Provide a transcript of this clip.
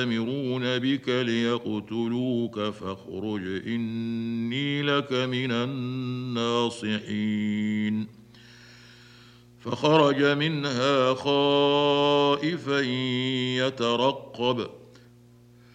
يأتمرون بك ليقتلوك فاخرج إني لك من الناصحين. فخرج منها خائفا يترقب